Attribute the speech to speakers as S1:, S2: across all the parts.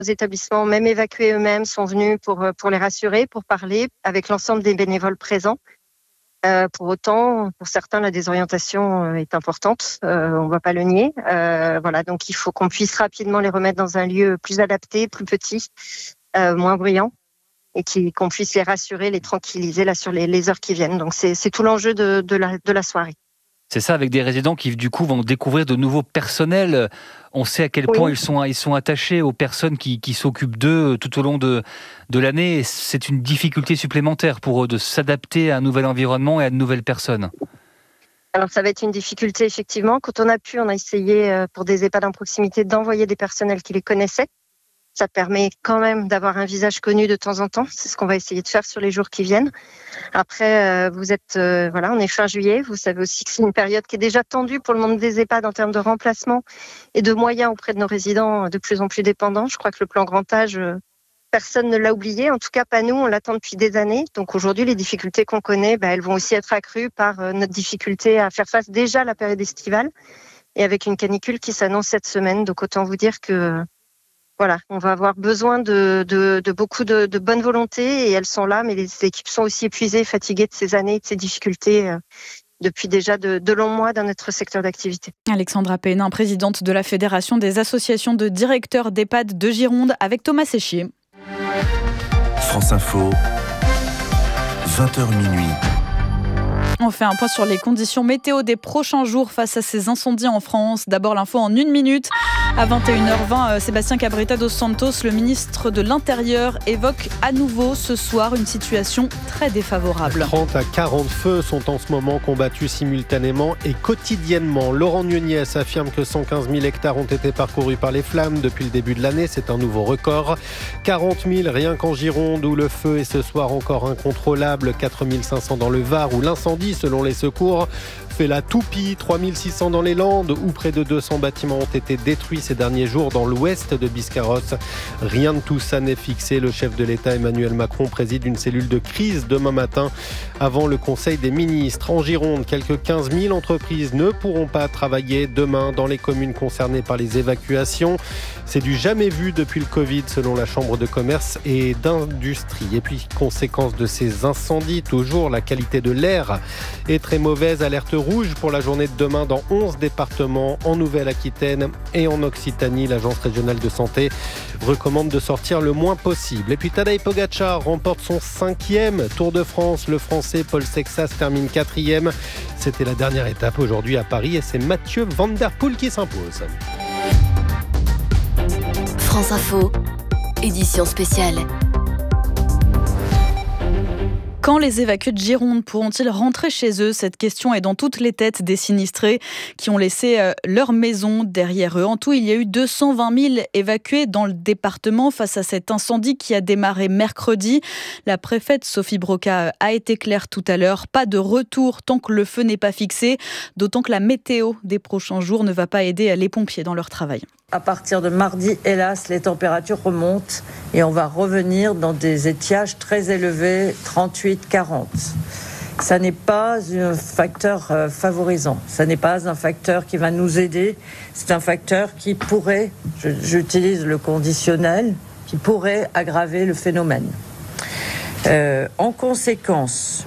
S1: établissements, même évacués eux-mêmes, sont venus pour les rassurer, pour parler avec l'ensemble des bénévoles présents. Pour autant, pour certains, la désorientation est importante. On va pas le nier. Voilà, donc il faut qu'on puisse rapidement les remettre dans un lieu plus adapté, plus petit, moins bruyant, et qu'on puisse les rassurer, les tranquilliser là sur les heures qui viennent. Donc c'est tout l'enjeu de la soirée.
S2: C'est ça, avec des résidents qui du coup vont découvrir de nouveaux personnels. On sait à quel point ils sont attachés aux personnes qui s'occupent d'eux tout au long de l'année. C'est une difficulté supplémentaire pour eux de s'adapter à un nouvel environnement et à de nouvelles personnes.
S1: Alors ça va être une difficulté effectivement. Quand on a essayé pour des EHPAD en proximité d'envoyer des personnels qui les connaissaient. Ça permet quand même d'avoir un visage connu de temps en temps. C'est ce qu'on va essayer de faire sur les jours qui viennent. Après, vous êtes, on est fin juillet. Vous savez aussi que c'est une période qui est déjà tendue pour le monde des EHPAD en termes de remplacement et de moyens auprès de nos résidents de plus en plus dépendants. Je crois que le plan grand âge, personne ne l'a oublié. En tout cas, pas nous. On l'attend depuis des années. Donc aujourd'hui, les difficultés qu'on connaît, elles vont aussi être accrues par notre difficulté à faire face déjà à la période estivale et avec une canicule qui s'annonce cette semaine. Donc autant vous dire que voilà, on va avoir besoin de beaucoup de bonne volonté et elles sont là, mais les équipes sont aussi épuisées, fatiguées de ces années et de ces difficultés depuis déjà de longs mois dans notre secteur d'activité.
S3: Alexandra Pénin, présidente de la Fédération des associations de directeurs d'EHPAD de Gironde, avec Thomas Séchier.
S4: France Info, 20h minuit.
S3: On fait un point sur les conditions météo des prochains jours face à ces incendies en France. D'abord l'info en 1 minute. À 21h20, Sébastien Cabrita dos Santos, le ministre de l'Intérieur, évoque à nouveau ce soir une situation très défavorable.
S5: 30 à 40 feux sont en ce moment combattus simultanément et quotidiennement. Laurent Nunez affirme que 115 000 hectares ont été parcourus par les flammes depuis le début de l'année. C'est un nouveau record. 40 000 rien qu'en Gironde où le feu est ce soir encore incontrôlable. 4 500 dans le Var où l'incendie, selon les secours, fait la toupie. 3 600 dans les Landes où près de 200 bâtiments ont été détruits ces derniers jours dans l'ouest de Biscarrosse. Rien de tout ça n'est fixé. Le chef de l'État Emmanuel Macron préside une cellule de crise demain matin avant le Conseil des ministres. En Gironde, quelques 15 000 entreprises ne pourront pas travailler demain dans les communes concernées par les évacuations. C'est du jamais vu depuis le Covid selon la Chambre de commerce et d'industrie. Et puis, conséquence de ces incendies, toujours la qualité de l'air est très mauvaise. Alerte rouge pour la journée de demain dans 11 départements en Nouvelle-Aquitaine et en Occitanie. L'Agence régionale de santé recommande de sortir le moins possible. Et puis Tadej Pogačar remporte son 5e Tour de France. Le Français Paul Sexas termine 4e. C'était la dernière étape aujourd'hui à Paris et c'est Mathieu Van Der Poel qui s'impose.
S6: France Info, édition spéciale.
S3: Quand les évacués de Gironde pourront-ils rentrer chez eux ? Cette question est dans toutes les têtes des sinistrés qui ont laissé leur maison derrière eux. En tout, il y a eu 220 000 évacués dans le département face à cet incendie qui a démarré mercredi. La préfète Sophie Broca a été claire tout à l'heure. Pas de retour tant que le feu n'est pas fixé, d'autant que la météo des prochains jours ne va pas aider les pompiers dans leur travail.
S7: À partir de mardi, hélas, les températures remontent et on va revenir dans des étiages très élevés, 38-40. Ça n'est pas un facteur favorisant, ça n'est pas un facteur qui va nous aider, c'est un facteur qui pourrait, j'utilise le conditionnel, qui pourrait aggraver le phénomène. En conséquence,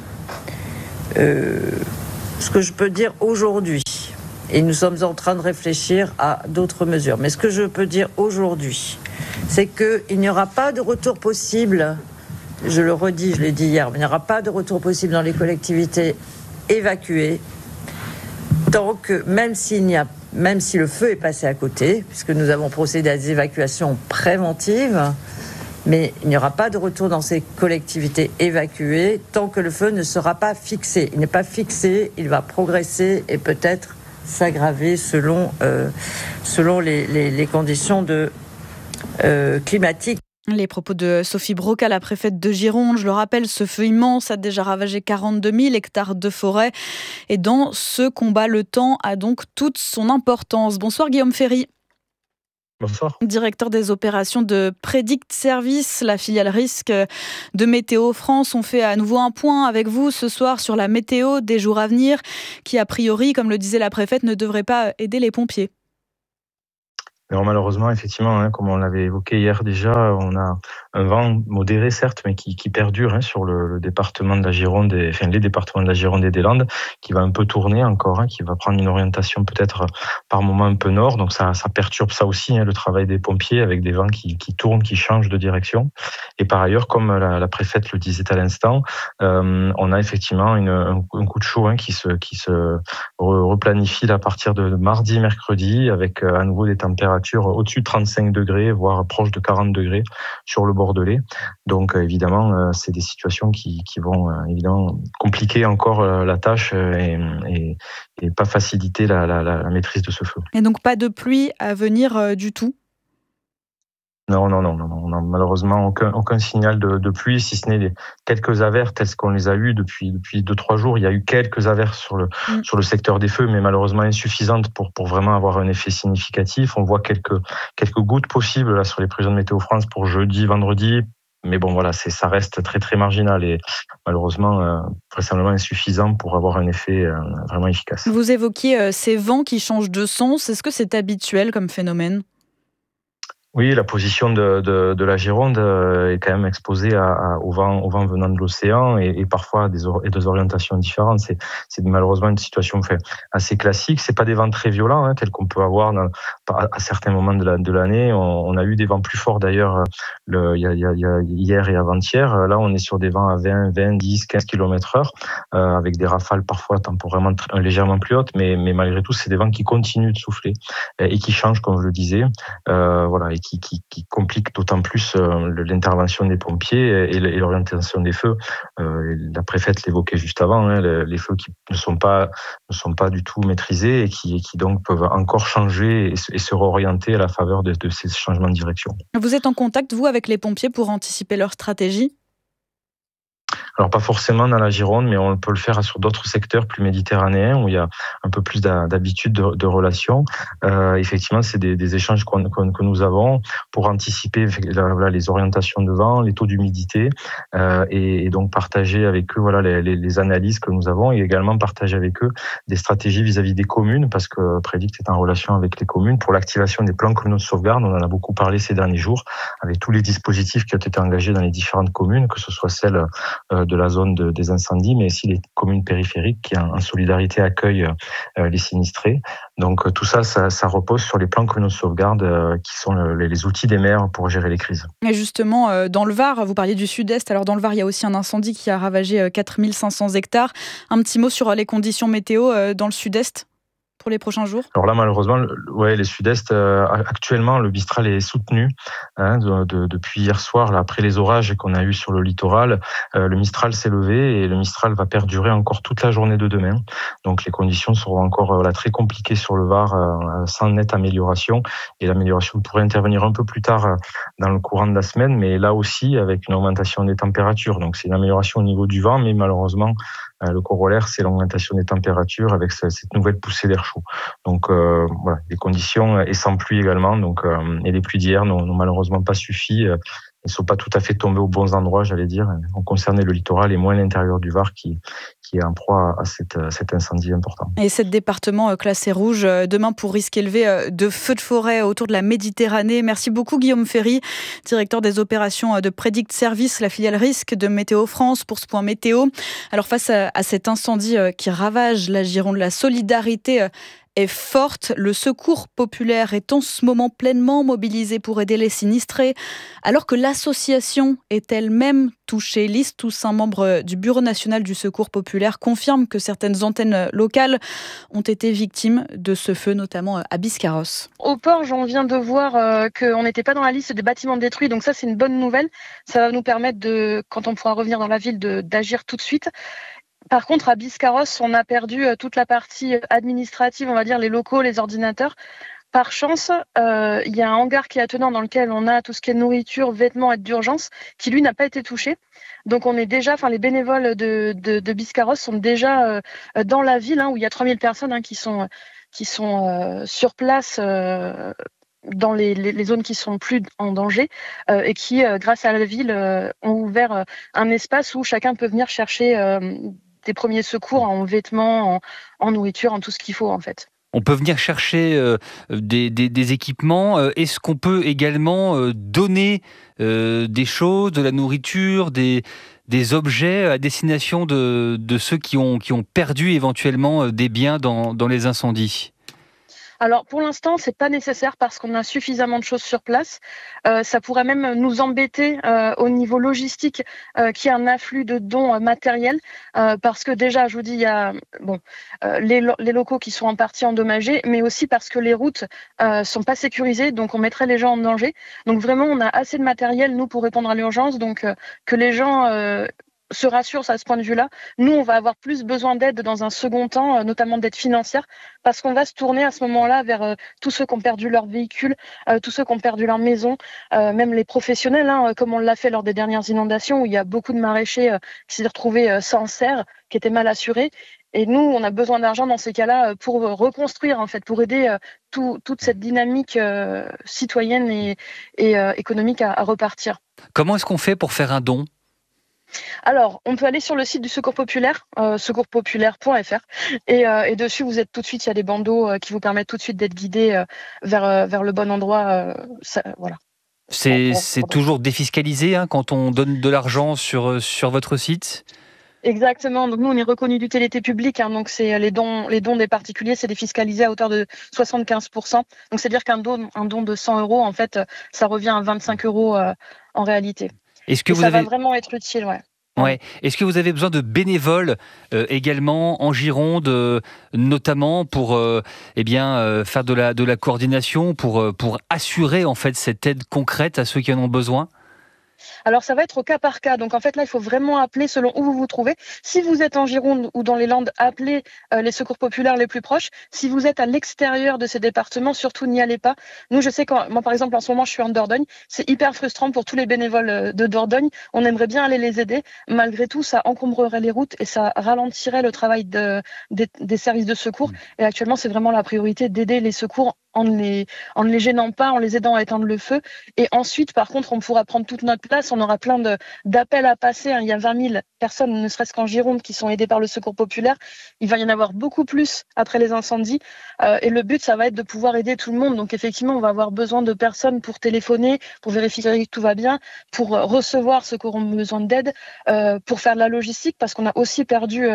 S7: ce que je peux dire aujourd'hui, et nous sommes en train de réfléchir à d'autres mesures. Mais ce que je peux dire aujourd'hui, c'est qu'il n'y aura pas de retour possible, je le redis, je l'ai dit hier, mais il n'y aura pas de retour possible dans les collectivités évacuées, tant que, même si le feu est passé à côté, puisque nous avons procédé à des évacuations préventives, mais il n'y aura pas de retour dans ces collectivités évacuées tant que le feu ne sera pas fixé. Il n'est pas fixé, il va progresser et peut-être s'aggraver selon les conditions climatiques.
S3: Les propos de Sophie Broca, la préfète de Gironde. Je le rappelle, ce feu immense a déjà ravagé 42 000 hectares de forêt. Et dans ce combat, le temps a donc toute son importance. Bonsoir Guillaume Ferry.
S8: Bonsoir.
S3: Directeur des opérations de Predict Service, la filiale risque de Météo France. On fait à nouveau un point avec vous ce soir sur la météo des jours à venir qui, a priori, comme le disait la préfète, ne devrait pas aider les pompiers.
S8: Alors malheureusement, effectivement, comme on l'avait évoqué hier déjà, on a un vent modéré certes, mais qui perdure sur le département de la Gironde, les départements de la Gironde et des Landes, qui va un peu tourner encore, qui va prendre une orientation peut-être par moment un peu nord. Donc ça perturbe ça aussi, le travail des pompiers avec des vents qui tournent, qui changent de direction. Et par ailleurs, comme la préfète le disait à l'instant, on a effectivement un coup de chaud qui se replanifie à partir de mardi, mercredi, avec à nouveau des températures au-dessus de 35 degrés, voire proche de 40 degrés sur le Bordelais. Donc évidemment, c'est des situations qui vont évidemment compliquer encore la tâche et pas faciliter la maîtrise de ce feu.
S3: Et donc pas de pluie à venir du tout?
S8: Non, on n'a malheureusement aucun signal de pluie, si ce n'est les quelques averses telles qu'on les a eues depuis 2-3 jours. Il y a eu quelques averses sur le secteur des feux, mais malheureusement insuffisantes pour vraiment avoir un effet significatif. On voit quelques gouttes possibles là sur les prévisions de Météo France pour jeudi, vendredi. Mais bon, voilà, ça reste très, très marginal et malheureusement, vraisemblablement insuffisant pour avoir un effet vraiment efficace.
S3: Vous évoquiez ces vents qui changent de sens. Est-ce que c'est habituel comme phénomène ?
S8: Oui, la position de la Gironde est quand même exposée au vent venant de l'océan et parfois à des orientations différentes. C'est malheureusement une situation assez classique. C'est pas des vents très violents tels qu'on peut avoir à certains moments de l'année. On a eu des vents plus forts d'ailleurs il y a hier et avant-hier. Là, on est sur des vents à 20, 10, 15 km/h avec des rafales parfois temporairement légèrement plus hautes, mais malgré tout, c'est des vents qui continuent de souffler et qui changent, comme je le disais. Voilà. Et qui complique d'autant plus l'intervention des pompiers et l'orientation des feux. La préfète l'évoquait juste avant, les feux qui ne sont pas du tout maîtrisés et qui donc peuvent encore changer et se réorienter à la faveur de ces changements de direction.
S3: Vous êtes en contact, vous, avec les pompiers pour anticiper leur stratégie ?
S8: Alors pas forcément dans la Gironde, mais on peut le faire sur d'autres secteurs plus méditerranéens où il y a un peu plus d'habitude de relations. Effectivement, c'est des échanges que nous avons pour anticiper les orientations de vent, les taux d'humidité et donc partager avec eux les analyses que nous avons et également partager avec eux des stratégies vis-à-vis des communes parce que Predict est en relation avec les communes pour l'activation des plans communaux de sauvegarde. On en a beaucoup parlé ces derniers jours avec tous les dispositifs qui ont été engagés dans les différentes communes, que ce soit celles de la zone des incendies, mais aussi les communes périphériques qui, en solidarité, accueillent les sinistrés. Donc tout ça repose sur les plans communaux de sauvegarde qui sont les outils des maires pour gérer les crises.
S3: Et justement, dans le Var, vous parliez du sud-est, alors dans le Var, il y a aussi un incendie qui a ravagé 4500 hectares. Un petit mot sur les conditions météo dans le sud-est pour les prochains jours ?
S8: Alors là, malheureusement, les sud-est, actuellement, le Mistral est soutenu depuis hier soir, là, après les orages qu'on a eus sur le littoral. Le Mistral s'est levé et le Mistral va perdurer encore toute la journée de demain. Donc les conditions seront encore très compliquées sur le Var, sans nette amélioration. Et l'amélioration pourrait intervenir un peu plus tard dans le courant de la semaine, mais là aussi avec une augmentation des températures. Donc c'est une amélioration au niveau du vent, mais malheureusement, le corollaire, c'est l'augmentation des températures avec cette nouvelle poussée d'air chaud. Donc voilà, des conditions et sans pluie également. Donc et les pluies d'hier n'ont malheureusement pas suffi. Ils ne sont pas tout à fait tombés aux bons endroits, j'allais dire. On concernait le littoral et moins l'intérieur du Var qui est en proie à cet incendie important.
S3: Et 7 départements classés rouges demain pour risque élevé de feux de forêt autour de la Méditerranée. Merci beaucoup Guillaume Ferry, directeur des opérations de Predict Service, la filiale risque de Météo France pour ce point météo. Alors face à cet incendie qui ravage la Gironde, la solidarité est forte. Le secours populaire est en ce moment pleinement mobilisé pour aider les sinistrés, alors que l'association est elle-même touchée. Lise Toussaint, membre du Bureau national du secours populaire, confirme que certaines antennes locales ont été victimes de ce feu, notamment à Biscarrosse.
S9: Au Porge, on vient de voir qu'on n'était pas dans la liste des bâtiments détruits, donc ça c'est une bonne nouvelle. Ça va nous permettre, quand on pourra revenir dans la ville, d'agir tout de suite. Par contre, à Biscarrosse, on a perdu toute la partie administrative, on va dire les locaux, les ordinateurs. Par chance, il y a un hangar qui est attenant dans lequel on a tout ce qui est nourriture, vêtements, aide d'urgence, qui lui n'a pas été touché. Donc on est déjà, les bénévoles de Biscarrosse sont déjà dans la ville où il y a 3000 personnes qui sont sur place. Dans les zones qui sont plus en danger et qui, grâce à la ville, ont ouvert un espace où chacun peut venir chercher des premiers secours en vêtements, en nourriture, en tout ce qu'il faut en fait.
S2: On peut venir chercher des équipements. Est-ce qu'on peut également donner des choses, de la nourriture, des objets à destination de ceux qui ont perdu éventuellement des biens dans les incendies ?
S9: Alors pour l'instant, c'est pas nécessaire parce qu'on a suffisamment de choses sur place. Ça pourrait même nous embêter au niveau logistique qu'il y ait un afflux de dons matériels parce que déjà, je vous dis, il y a les locaux qui sont en partie endommagés, mais aussi parce que les routes sont pas sécurisées, donc on mettrait les gens en danger. Donc vraiment, on a assez de matériel nous pour répondre à l'urgence, donc que les gens se rassurent à ce point de vue-là. Nous, on va avoir plus besoin d'aide dans un second temps, notamment d'aide financière, parce qu'on va se tourner à ce moment-là vers tous ceux qui ont perdu leur véhicule, tous ceux qui ont perdu leur maison, même les professionnels, comme on l'a fait lors des dernières inondations, où il y a beaucoup de maraîchers qui s'est retrouvés sans serre, qui étaient mal assurés. Et nous, on a besoin d'argent dans ces cas-là pour reconstruire, en fait, pour aider toute cette dynamique citoyenne et économique à repartir.
S2: Comment est-ce qu'on fait pour faire un don ?
S9: Alors, on peut aller sur le site du Secours Populaire, secourspopulaire.fr, et dessus, vous êtes tout de suite, il y a des bandeaux qui vous permettent tout de suite d'être guidés vers le bon endroit. Voilà.
S2: C'est toujours défiscalisé quand on donne de l'argent sur votre site ?
S9: Exactement. Donc nous, on est reconnu d'utilité publique. Donc c'est les dons des particuliers, c'est défiscalisé à hauteur de 75%. Donc c'est-à-dire qu'un don de 100 €, en fait, ça revient à 25 € en réalité. Ça va vraiment être utile, ouais.
S2: Ouais. Est-ce que vous avez besoin de bénévoles également en Gironde, notamment pour faire de la coordination, pour assurer en fait cette aide concrète à ceux qui en ont besoin ?
S9: Alors ça va être au cas par cas. Donc en fait là, il faut vraiment appeler selon où vous vous trouvez. Si vous êtes en Gironde ou dans les Landes, appelez les secours populaires les plus proches. Si vous êtes à l'extérieur de ces départements, surtout n'y allez pas. Nous, je sais moi par exemple en ce moment, je suis en Dordogne. C'est hyper frustrant pour tous les bénévoles de Dordogne. On aimerait bien aller les aider. Malgré tout, ça encombrerait les routes et ça ralentirait le travail des services de secours. Et actuellement, c'est vraiment la priorité d'aider les secours en ne les gênant pas, en les aidant à éteindre le feu. Et ensuite, par contre, on pourra prendre toute notre place. On aura plein d'appels à passer. Il y a 20 000 personnes, ne serait-ce qu'en Gironde, qui sont aidées par le Secours populaire. Il va y en avoir beaucoup plus après les incendies. Et le but, ça va être de pouvoir aider tout le monde. Donc effectivement, on va avoir besoin de personnes pour téléphoner, pour vérifier que tout va bien, pour recevoir ceux qui auront besoin d'aide, pour faire de la logistique, parce qu'on a aussi perdu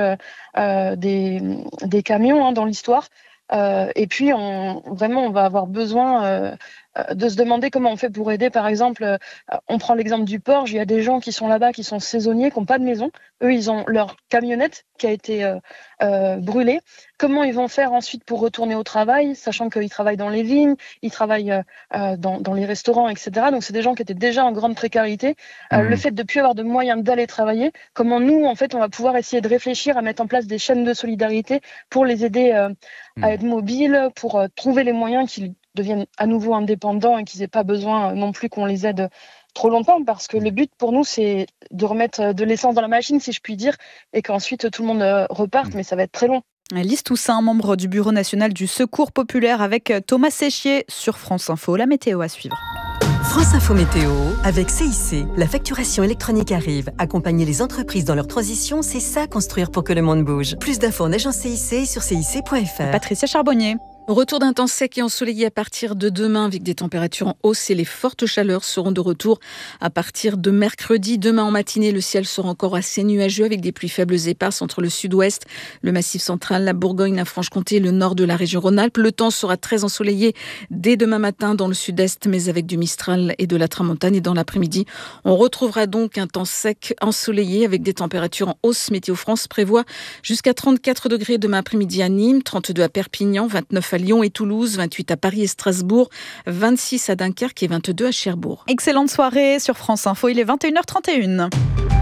S9: des camions dans l'histoire. Et puis, on va avoir besoin de se demander comment on fait pour aider. Par exemple, on prend l'exemple du Porge. Il y a des gens qui sont là-bas, qui sont saisonniers, qui n'ont pas de maison. Eux, ils ont leur camionnette qui a été brûlée. Comment ils vont faire ensuite pour retourner au travail, sachant qu'ils travaillent dans les vignes, ils travaillent dans les restaurants, etc. Donc, c'est des gens qui étaient déjà en grande précarité. Le fait de ne plus avoir de moyens d'aller travailler, comment nous, en fait, on va pouvoir essayer de réfléchir à mettre en place des chaînes de solidarité pour les aider à être mobiles, pour trouver les moyens qu'ils deviennent à nouveau indépendants et qu'ils n'aient pas besoin non plus qu'on les aide trop longtemps, parce que le but pour nous, c'est de remettre de l'essence dans la machine, si je puis dire, et qu'ensuite tout le monde reparte, mais ça va être très long.
S3: Lise Toussaint, membre du Bureau national du Secours populaire, avec Thomas Séchier sur France Info. La météo à suivre.
S10: France Info Météo, avec CIC. La facturation électronique arrive. Accompagner les entreprises dans leur transition, c'est ça, construire pour que le monde bouge. Plus d'infos en agence CIC sur cic.fr.
S3: Patricia Charbonnier.
S11: Retour d'un temps sec et ensoleillé à partir de demain avec des températures en hausse et les fortes chaleurs seront de retour à partir de mercredi. Demain en matinée, le ciel sera encore assez nuageux avec des pluies faibles et éparses entre le sud-ouest, le Massif central, la Bourgogne, la Franche-Comté et le nord de la région Rhône-Alpes. Le temps sera très ensoleillé dès demain matin dans le sud-est, mais avec du Mistral et de la Tramontane. Et dans l'après-midi, on retrouvera donc un temps sec ensoleillé avec des températures en hausse. Météo France prévoit jusqu'à 34 degrés demain après-midi à Nîmes, 32 à Perpignan, 29 à Lyon et Toulouse, 28 à Paris et Strasbourg, 26 à Dunkerque et 22 à Cherbourg.
S3: Excellente soirée sur France Info, il est 21h31.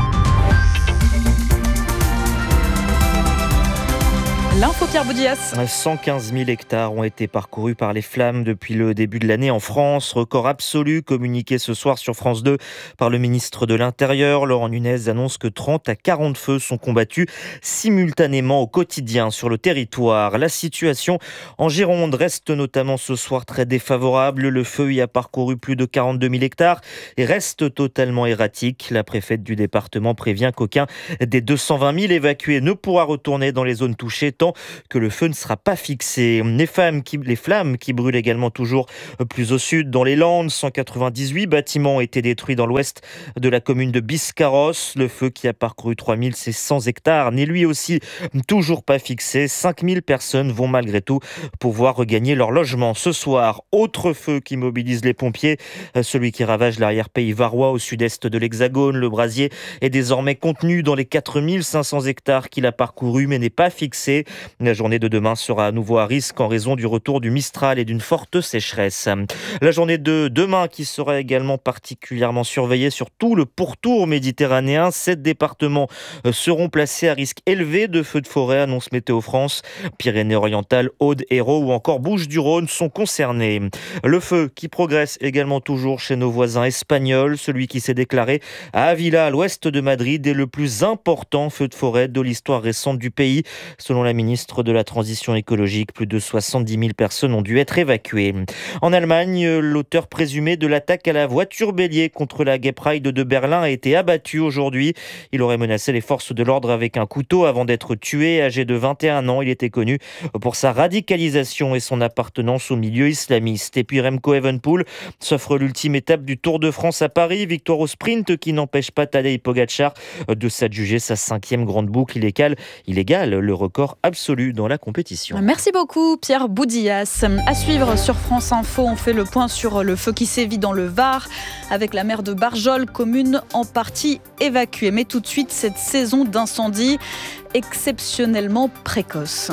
S3: L'info Pierre Boudias.
S12: 115 000 hectares ont été parcourus par les flammes depuis le début de l'année en France. Record absolu communiqué ce soir sur France 2 par le ministre de l'Intérieur. Laurent Nunez annonce que 30 à 40 feux sont combattus simultanément au quotidien sur le territoire. La situation en Gironde reste notamment ce soir très défavorable. Le feu y a parcouru plus de 42 000 hectares et reste totalement erratique. La préfète du département prévient qu'aucun des 220 000 évacués ne pourra retourner dans les zones touchées tant d'autant que le feu ne sera pas fixé. Les flammes qui brûlent également toujours plus au sud, dans les Landes. 198 bâtiments ont été détruits dans l'ouest de la commune de Biscarrosse. Le feu qui a parcouru 3600 hectares n'est lui aussi toujours pas fixé. 5000 personnes vont malgré tout pouvoir regagner leur logement ce soir. Autre feu qui mobilise les pompiers, celui qui ravage l'arrière-pays varois au sud-est de l'Hexagone. Le brasier est désormais contenu dans les 4500 hectares qu'il a parcouru mais n'est pas fixé. La journée de demain sera à nouveau à risque en raison du retour du Mistral et d'une forte sécheresse. La journée de demain qui sera également particulièrement surveillée sur tout le pourtour méditerranéen. 7 départements seront placés à risque élevé de feux de forêt, annonce Météo France. Pyrénées-Orientales, Aude, Hérault ou encore Bouches-du-Rhône sont concernés. Le feu qui progresse également toujours chez nos voisins espagnols. Celui qui s'est déclaré à Avila, à l'ouest de Madrid, est le plus important feu de forêt de l'histoire récente du pays. Selon la ministre de la Transition écologique, plus de 70 000 personnes ont dû être évacuées. En Allemagne, l'auteur présumé de l'attaque à la voiture bélier contre la Gay Pride de Berlin a été abattu aujourd'hui. Il aurait menacé les forces de l'ordre avec un couteau avant d'être tué. Âgé de 21 ans, il était connu pour sa radicalisation et son appartenance au milieu islamiste. Et puis Remco Evenepoel s'offre l'ultime étape du Tour de France à Paris. Victoire au sprint qui n'empêche pas Tadej Pogačar de s'adjuger sa 5e grande boucle. Il égale le record absolu dans la compétition.
S3: Merci beaucoup Pierre Boudillas. À suivre sur France Info, on fait le point sur le feu qui sévit dans le Var avec la maire de Barjol, commune en partie évacuée. Mais tout de suite, cette saison d'incendie exceptionnellement précoce.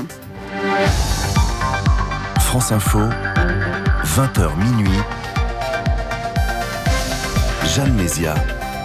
S4: France Info, 20h minuit. Jeanne Mézia.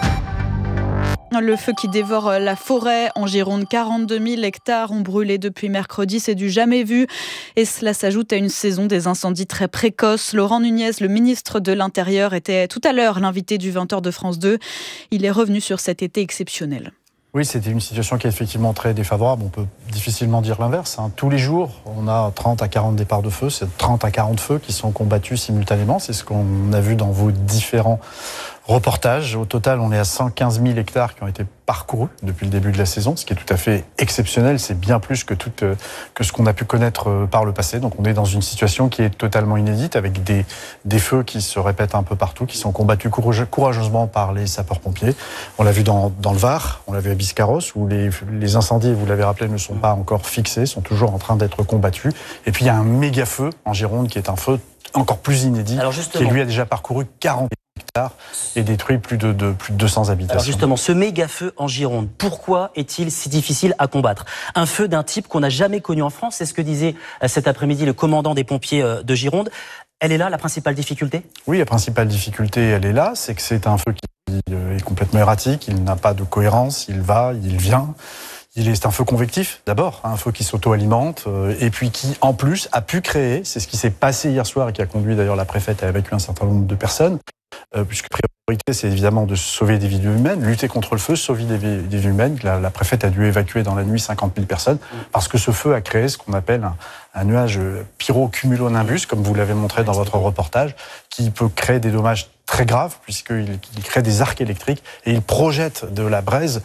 S3: Le feu qui dévore la forêt en Gironde, 42 000 hectares ont brûlé depuis mercredi, c'est du jamais vu. Et cela s'ajoute à une saison des incendies très précoces. Laurent Nunez, le ministre de l'Intérieur, était tout à l'heure l'invité du 20h de France 2. Il est revenu sur cet été exceptionnel.
S13: Oui, c'était une situation qui est effectivement très défavorable. On peut difficilement dire l'inverse. Tous les jours, on a 30 à 40 départs de feu. C'est 30 à 40 feux qui sont combattus simultanément. C'est ce qu'on a vu dans vos différents reportages. Au total, on est à 115 000 hectares qui ont été parcourus depuis le début de la saison, ce qui est tout à fait exceptionnel. C'est bien plus que ce qu'on a pu connaître par le passé. Donc on est dans une situation qui est totalement inédite, avec des feux qui se répètent un peu partout, qui sont combattus courageusement par les sapeurs-pompiers. On l'a vu dans le Var, on l'a vu à Biscarrosse, où les incendies, vous l'avez rappelé, ne sont pas encore fixés, sont toujours en train d'être combattus. Et puis il y a un méga feu en Gironde qui est un feu encore plus inédit, qui lui a déjà parcouru 40 hectares et détruit plus de 200 habitations.
S14: Alors justement, ce méga feu en Gironde, pourquoi est-il si difficile à combattre ? Un feu d'un type qu'on n'a jamais connu en France, c'est ce que disait cet après-midi le commandant des pompiers de Gironde. Elle est là, la principale difficulté ?
S13: Oui, la principale difficulté, elle est là, c'est que c'est un feu qui est complètement erratique, il n'a pas de cohérence, il va, il vient. C'est un feu convectif, d'abord, un feu qui s'auto-alimente, et puis qui, en plus, a pu créer, c'est ce qui s'est passé hier soir et qui a conduit d'ailleurs la préfète à évacuer un certain nombre de personnes, puisque priorité, c'est évidemment de sauver des vies humaines, lutter contre le feu, sauver des vies humaines. La préfète a dû évacuer dans la nuit 50 000 personnes, parce que ce feu a créé ce qu'on appelle un nuage pyrocumulonimbus, comme vous l'avez montré dans votre reportage, qui peut créer des dommages très graves, puisqu'il crée des arcs électriques, et il projette de la braise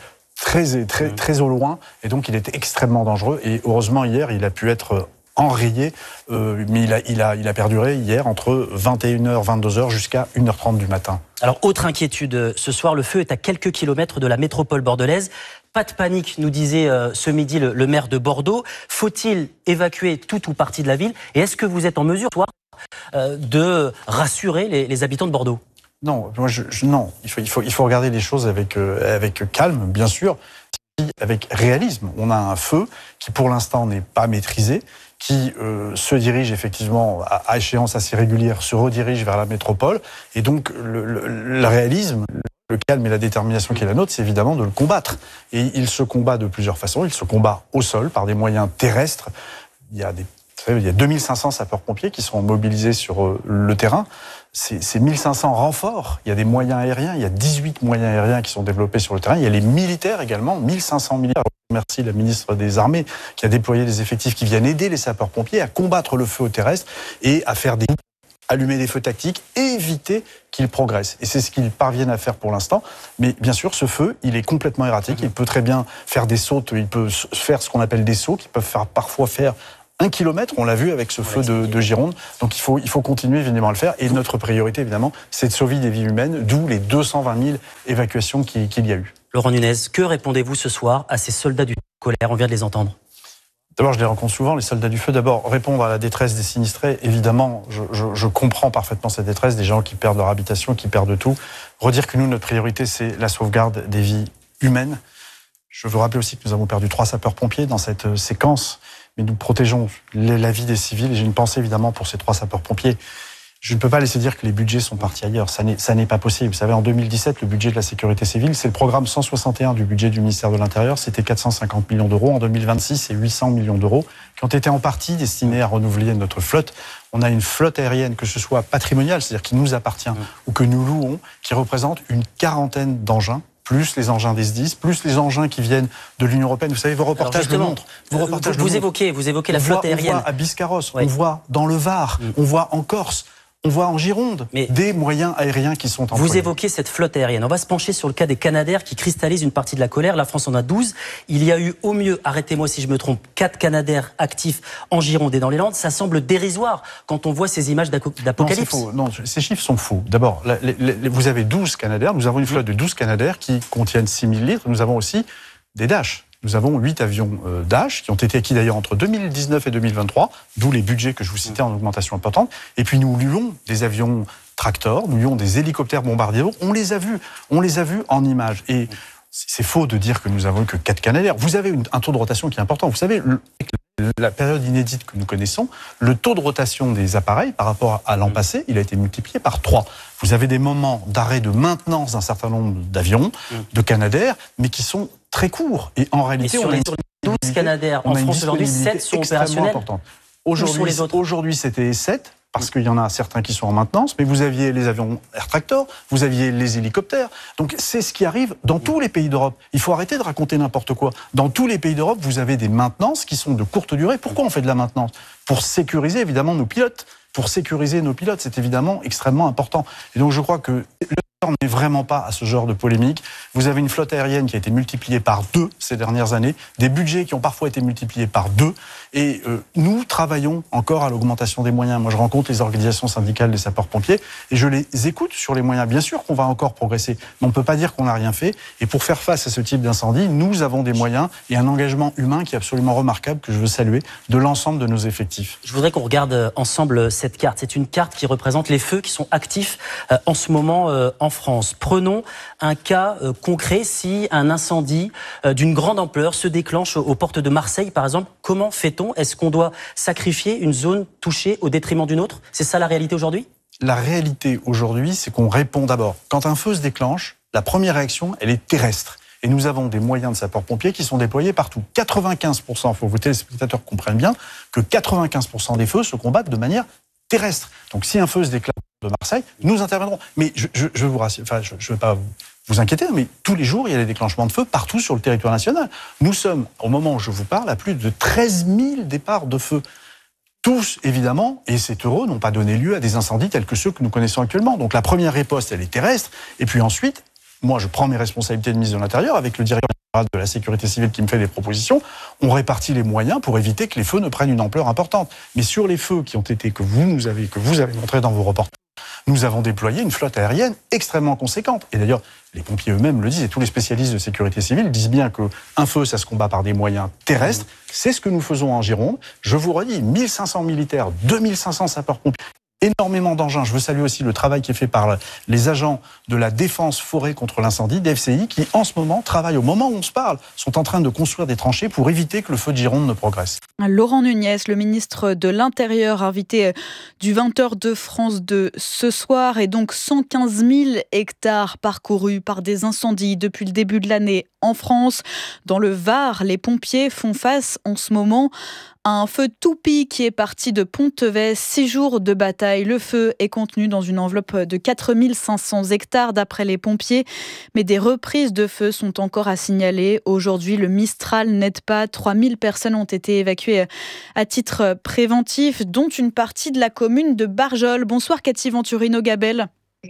S13: très au loin, et donc il est extrêmement dangereux. Et heureusement, hier, il a pu être enrayé, mais il a perduré hier entre 21h, 22h jusqu'à 1h30 du matin.
S14: Alors, autre inquiétude, ce soir, le feu est à quelques kilomètres de la métropole bordelaise. Pas de panique, nous disait ce midi le maire de Bordeaux. Faut-il évacuer tout ou partie de la ville ? Et est-ce que vous êtes en mesure, de rassurer les habitants de Bordeaux ?
S13: Non, non. Il faut regarder les choses avec calme, bien sûr, avec réalisme. On a un feu qui, pour l'instant, n'est pas maîtrisé, qui se dirige effectivement à échéance assez régulière, se redirige vers la métropole. Et donc, le réalisme, le calme et la détermination qui est la nôtre, c'est évidemment de le combattre. Et il se combat de plusieurs façons. Il se combat au sol, par des moyens terrestres. Il y a 2500 sapeurs-pompiers qui sont mobilisés sur le terrain. C'est 1500 renforts. Il y a des moyens aériens. Il y a 18 moyens aériens qui sont développés sur le terrain. Il y a les militaires également, 1500 militaires. Merci la ministre des Armées qui a déployé des effectifs qui viennent aider les sapeurs-pompiers à combattre le feu au terrestre et à faire des allumer des feux tactiques, éviter qu'ils progressent. Et c'est ce qu'ils parviennent à faire pour l'instant. Mais bien sûr, ce feu, il est complètement erratique. Il peut très bien faire des sautes, il peut faire ce qu'on appelle des sauts, qui peuvent parfois faire 1 kilomètre, on l'a vu avec ce feu de Gironde. Donc il faut continuer évidemment à le faire. Et notre priorité, évidemment, c'est de sauver des vies humaines, d'où les 220 000 évacuations qu'il y a eu.
S14: Laurent Nunez, que répondez-vous ce soir à ces soldats du colère? On vient de les entendre.
S13: D'abord, je les rencontre souvent, les soldats du feu. D'abord, répondre à la détresse des sinistrés. Évidemment, je comprends parfaitement cette détresse, des gens qui perdent leur habitation, qui perdent tout. Redire que nous, notre priorité, c'est la sauvegarde des vies humaines. Je veux rappeler aussi que nous avons perdu 3 sapeurs-pompiers dans cette séquence, mais nous protégeons la vie des civils. Et j'ai une pensée, évidemment, pour ces 3 sapeurs-pompiers. Je ne peux pas laisser dire que les budgets sont partis ailleurs. Ça n'est pas possible. Vous savez, en 2017, le budget de la sécurité civile, c'est le programme 161 du budget du ministère de l'Intérieur. C'était 450 millions d'euros. En 2026, c'est 800 millions d'euros qui ont été en partie destinés à renouveler notre flotte. On a une flotte aérienne, que ce soit patrimoniale, c'est-à-dire qui nous appartient, ou que nous louons, qui représente une 40aine d'engins, plus les engins des SDIS, plus les engins qui viennent de l'Union européenne. Vous savez, vos reportages le montrent.
S14: Vous évoquez la flotte aérienne.
S13: On voit à Biscarrosse, on voit dans le Var, on voit en Corse, on voit en Gironde des moyens aériens qui sont employés.
S14: Vous évoquez cette flotte aérienne. On va se pencher sur le cas des Canadair qui cristallisent une partie de la colère. La France en a 12. Il y a eu au mieux, arrêtez-moi si je me trompe, 4 Canadair actifs en Gironde et dans les Landes. Ça semble dérisoire quand on voit ces images d'apocalypse.
S13: Non, ces chiffres sont faux. D'abord, vous avez 12 Canadair. Nous avons une flotte de 12 Canadair qui contiennent 6 000 litres. Nous avons aussi des Dash. Nous avons 8 avions Dash qui ont été acquis d'ailleurs entre 2019 et 2023, d'où les budgets que je vous citais en augmentation importante. Et puis nous louons des avions Tractor, nous louons des hélicoptères bombardiers. On les a vus en images. Et c'est faux de dire que nous avons que 4 Canadair. Vous avez un taux de rotation qui est important. Vous savez, la période inédite que nous connaissons, le taux de rotation des appareils par rapport à l'an passé, il a été multiplié par 3. Vous avez des moments d'arrêt de maintenance d'un certain nombre d'avions, de Canadair, mais qui sont très courts. Et en réalité,
S14: on a 12 Canadair en France aujourd'hui, 7 sont opérationnels.
S13: Aujourd'hui, c'était 7. Parce qu'il y en a certains qui sont en maintenance, mais vous aviez les avions Air Tractor, vous aviez les hélicoptères. Donc c'est ce qui arrive dans tous les pays d'Europe. Il faut arrêter de raconter n'importe quoi. Dans tous les pays d'Europe, vous avez des maintenances qui sont de courte durée. Pourquoi on fait de la maintenance? Pour sécuriser évidemment nos pilotes. C'est évidemment extrêmement important. Et donc je crois que on n'est vraiment pas à ce genre de polémique. Vous avez une flotte aérienne qui a été multipliée par 2 ces dernières années, des budgets qui ont parfois été multipliés par 2, et nous travaillons encore à l'augmentation des moyens. Moi, je rencontre les organisations syndicales des sapeurs-pompiers et je les écoute sur les moyens. Bien sûr qu'on va encore progresser, mais on ne peut pas dire qu'on n'a rien fait. Et pour faire face à ce type d'incendie, nous avons des moyens et un engagement humain qui est absolument remarquable, que je veux saluer, de l'ensemble de nos effectifs.
S14: Je voudrais qu'on regarde ensemble cette carte. C'est une carte qui représente les feux qui sont actifs en ce moment en France. Prenons un cas concret. Si un incendie d'une grande ampleur se déclenche aux portes de Marseille, par exemple, comment fait-on? Est-ce qu'on doit sacrifier une zone touchée au détriment d'une autre? C'est ça la réalité aujourd'hui?
S13: La réalité aujourd'hui, c'est qu'on répond d'abord. Quand un feu se déclenche, la première réaction, elle est terrestre. Et nous avons des moyens de sapeurs-pompiers qui sont déployés partout. 95%, il faut que vos téléspectateurs comprennent bien que 95% des feux se combattent de manière terrestre. Donc si un feu se déclenche de Marseille, nous interviendrons. Mais je vous rassure, enfin, je ne vais pas vous inquiéter, mais tous les jours, il y a des déclenchements de feu partout sur le territoire national. Nous sommes, au moment où je vous parle, à plus de 13 000 départs de feu. Tous, évidemment, et c'est heureux, n'ont pas donné lieu à des incendies tels que ceux que nous connaissons actuellement. Donc la première riposte, elle est terrestre. Et puis ensuite, moi, je prends mes responsabilités de ministre de l'Intérieur avec le directeur général de la sécurité civile qui me fait des propositions. On répartit les moyens pour éviter que les feux ne prennent une ampleur importante. Mais sur les feux qui ont été, que vous avez montré dans vos reportages, nous avons déployé une flotte aérienne extrêmement conséquente. Et d'ailleurs, les pompiers eux-mêmes le disent, et tous les spécialistes de sécurité civile disent bien qu'un feu, ça se combat par des moyens terrestres. C'est ce que nous faisons en Gironde. Je vous redis, 1500 militaires, 2500 sapeurs-pompiers, énormément d'engins. Je veux saluer aussi le travail qui est fait par les agents de la défense forêt contre l'incendie, DFCI, qui en ce moment travaillent, au moment où on se parle, sont en train de construire des tranchées pour éviter que le feu de Gironde ne progresse.
S3: Laurent Nunez, le ministre de l'Intérieur, invité du 20h de France 2 ce soir, et donc 115 000 hectares parcourus par des incendies depuis le début de l'année en France. Dans le Var, les pompiers font face en ce moment Un feu toupie qui est parti de Pontevet, 6 jours de bataille. Le feu est contenu dans une enveloppe de 4500 hectares d'après les pompiers. Mais des reprises de feu sont encore à signaler. Aujourd'hui, le Mistral n'aide pas. 3000 personnes ont été évacuées à titre préventif, dont une partie de la commune de Barjol. Bonsoir Cathy Venturino-Gabel.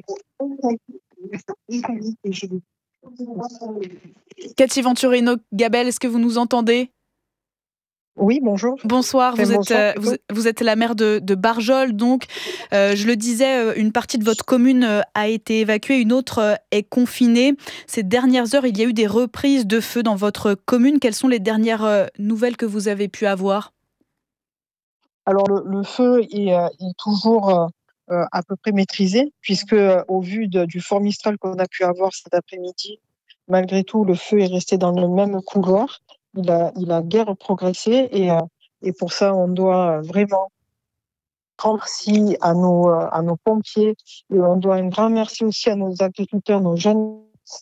S3: Cathy Venturino-Gabel, est-ce que vous nous entendez ?
S15: Oui, bonjour.
S3: Bonsoir, vous êtes la maire de Barjol, donc je le disais, une partie de votre commune a été évacuée, une autre est confinée. Ces dernières heures, il y a eu des reprises de feu dans votre commune. Quelles sont les dernières nouvelles que vous avez pu avoir ?
S15: Alors le feu est toujours à peu près maîtrisé, puisque au vu du fort Mistral qu'on a pu avoir cet après-midi, malgré tout, le feu est resté dans le même couloir. Il a guère progressé et pour ça, on doit vraiment rendre merci à nos pompiers et on doit un grand merci aussi à nos agriculteurs, nos jeunes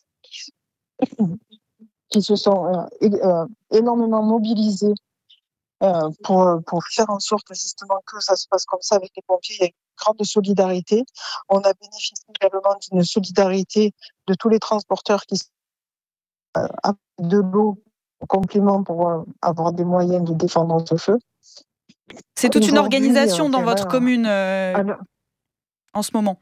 S15: qui se sont énormément mobilisés pour faire en sorte justement que ça se passe comme ça avec les pompiers. Il y a une grande solidarité. On a bénéficié également d'une solidarité de tous les transporteurs qui sont de l'eau complément pour avoir des moyens de défendre ce feu.
S3: C'est toute une organisation dans votre commune en ce moment.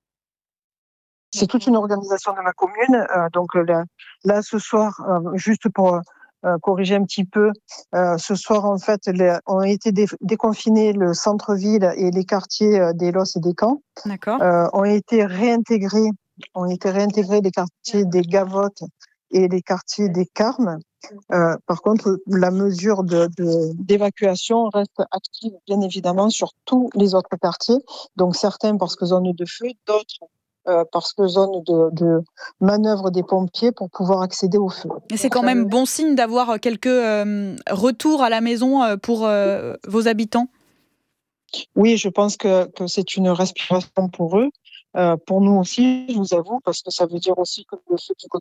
S15: C'est toute une organisation de ma commune. Donc là, ce soir, juste pour corriger un petit peu, ce soir, en fait, ont été déconfinés le centre-ville et les quartiers d'Élos et des Camps.
S3: D'accord.
S15: Ont été réintégrés les quartiers des Gavottes et les quartiers des Carmes. Par contre, la mesure d'évacuation reste active, bien évidemment, sur tous les autres quartiers. Donc certains parce que zone de feu, d'autres parce que zone de manœuvre des pompiers pour pouvoir accéder au feu.
S3: Et c'est quand même bon signe d'avoir quelques retours à la maison pour vos habitants ?
S15: Oui, je pense que c'est une respiration pour eux. Pour nous aussi, je vous avoue, parce que ça veut dire aussi que le feu qui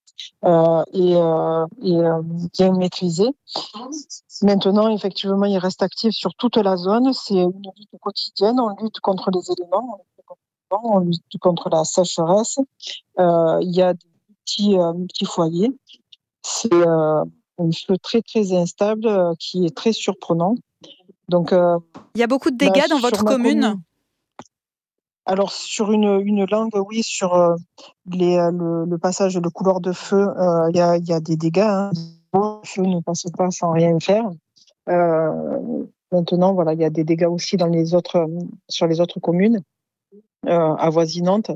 S15: est bien maîtrisé. Maintenant, effectivement, il reste actif sur toute la zone. C'est une lutte quotidienne. On lutte contre les éléments, on lutte contre la sécheresse. Il y a des petits foyers. C'est un feu très, très instable qui est très surprenant. Donc,
S3: il y a beaucoup de dégâts dans votre commune.
S15: Alors, sur une langue, oui, sur le passage, le couloir de feu, il y a des dégâts. Hein. Le feu ne passe pas sans rien faire. Maintenant, voilà, il y a des dégâts aussi sur les autres communes avoisinantes.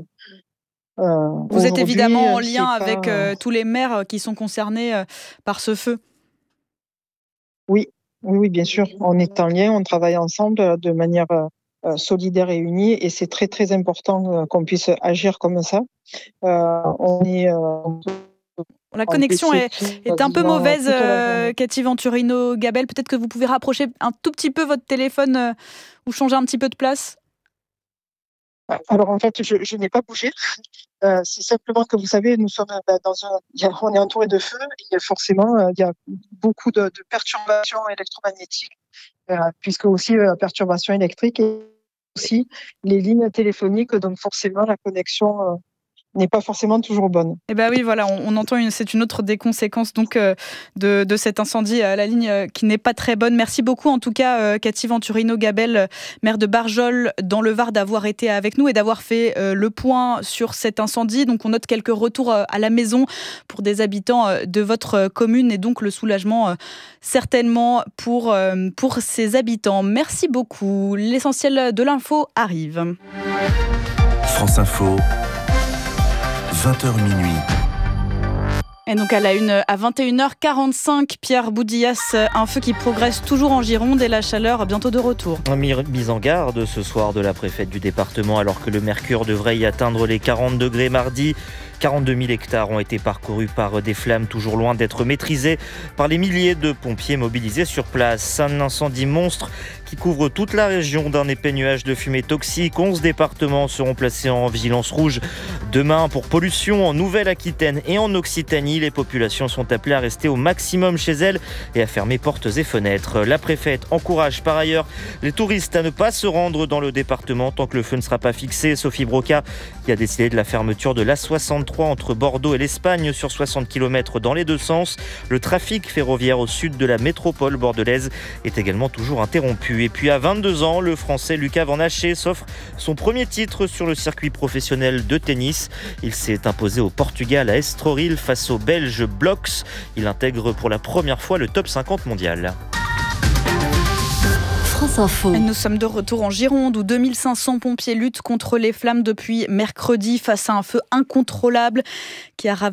S3: Vous êtes évidemment en lien avec tous les maires qui sont concernés par ce feu.
S15: Oui, bien sûr. On est en lien, on travaille ensemble de manière solidaire et unie, et c'est très très important qu'on puisse agir comme ça.
S3: La connexion est un peu mauvaise, Cathy Venturino-Gabel. Peut-être que vous pouvez rapprocher un tout petit peu votre téléphone ou changer un petit peu de place.
S15: Alors en fait, je n'ai pas bougé. C'est simplement que vous savez, nous sommes on est entouré de feu et forcément il y a beaucoup de perturbations électromagnétiques, puisque aussi perturbations électriques et aussi les lignes téléphoniques, donc forcément la connexion n'est pas forcément toujours bonne.
S3: Eh ben oui, voilà, on entend c'est une autre des conséquences donc de cet incendie à la ligne qui n'est pas très bonne. Merci beaucoup en tout cas Cathy Venturino-Gabel, maire de Barjol dans le Var, d'avoir été avec nous et d'avoir fait le point sur cet incendie. Donc on note quelques retours à la maison pour des habitants de votre commune et donc le soulagement certainement pour ces habitants. Merci beaucoup. L'essentiel de l'info arrive.
S4: France Info. 20h minuit.
S3: Et donc à la une, à 21h45, Pierre Boudillas, un feu qui progresse toujours en Gironde et la chaleur bientôt de retour.
S12: Mise en garde ce soir de la préfète du département alors que le mercure devrait y atteindre les 40 degrés mardi. 42 000 hectares ont été parcourus par des flammes toujours loin d'être maîtrisées par les milliers de pompiers mobilisés sur place. Un incendie monstre qui couvre toute la région d'un épais nuage de fumée toxique. 11 départements seront placés en vigilance rouge demain pour pollution en Nouvelle-Aquitaine et en Occitanie. Les populations sont appelées à rester au maximum chez elles et à fermer portes et fenêtres. La préfète encourage par ailleurs les touristes à ne pas se rendre dans le département tant que le feu ne sera pas fixé. Sophie Broca qui a décidé de la fermeture de l'A63 entre Bordeaux et l'Espagne sur 60 km dans les deux sens. Le trafic ferroviaire au sud de la métropole bordelaise est également toujours interrompu. Et puis à 22 ans, le Français Lucas Van Haché s'offre son premier titre sur le circuit professionnel de tennis. Il s'est imposé au Portugal à Estoril face au Belge Bloks. Il intègre pour la première fois le top 50 mondial.
S3: France Info. Nous sommes de retour en Gironde où 2500 pompiers luttent contre les flammes depuis mercredi face à un feu incontrôlable qui a ravagé